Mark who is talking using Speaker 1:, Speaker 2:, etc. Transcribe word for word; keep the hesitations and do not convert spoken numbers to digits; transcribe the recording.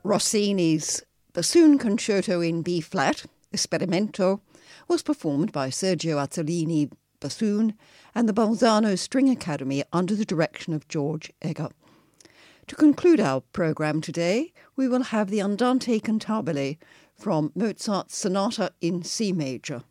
Speaker 1: Rossini's Bassoon Concerto in B-flat, Esperimento, was performed by Sergio Azzolini bassoon and the Bolzano String Academy under the direction of George Egger. To conclude our programme today, we will have the Andante Cantabile from Mozart's Sonata in C major.